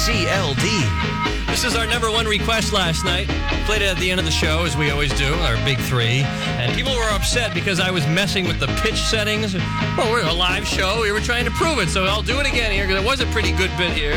KCLD. This is our number one request last night. Played it at the end of the show, as we always do, our big three. And people were upset because I was messing with the pitch settings. Well, we're a live show. We were trying to prove it, so I'll do it again here because it was a pretty good bit here.